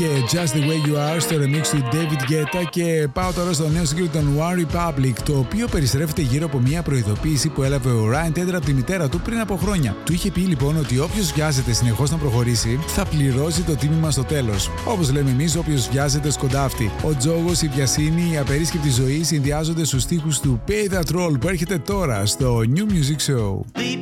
και Just the Way You Are στο remix του David Guetta. Και πάω τώρα στο νέο σύγκριτο των One Republic, το οποίο περιστρέφεται γύρω από μια προειδοποίηση που έλαβε ο Ryan Tedder από τη μητέρα του πριν από χρόνια. Του είχε πει λοιπόν ότι όποιος βιάζεται συνεχώς να προχωρήσει θα πληρώσει το τίμημα στο τέλος. Όπως λέμε εμείς, όποιος βιάζεται σκοντάφτει. Ο τζόγος, η βιασύνη, η απερίσκεπτη ζωή συνδυάζονται στους στίχους του Pay That Roll που έρχεται τώρα στο New Music Show.